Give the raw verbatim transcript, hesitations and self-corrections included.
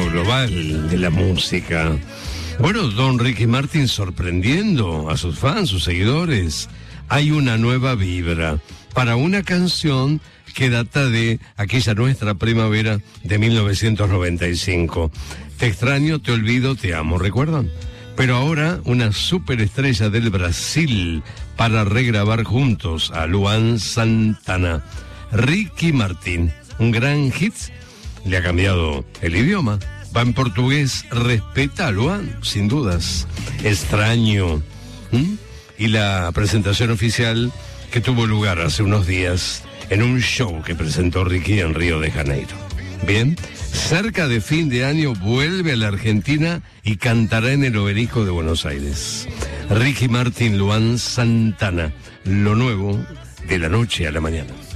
global de la música. Bueno, don Ricky Martin sorprendiendo a sus fans, sus seguidores. Hay una nueva vibra para una canción que data de aquella nuestra primavera de mil novecientos noventa y cinco. Te extraño, te olvido, te amo, ¿recuerdan? Pero ahora una superestrella del Brasil para regrabar juntos a Luan Santana. Ricky Martin, un gran hit, le ha cambiado el idioma. Va en portugués, respeta a Luan, sin dudas. Extraño. ¿Mm? Y la presentación oficial que tuvo lugar hace unos días en un show que presentó Ricky en Río de Janeiro. Bien, cerca de fin de año vuelve a la Argentina y cantará en el Obelisco de Buenos Aires. Ricky Martin, Luan Santana, lo nuevo de la noche a la mañana.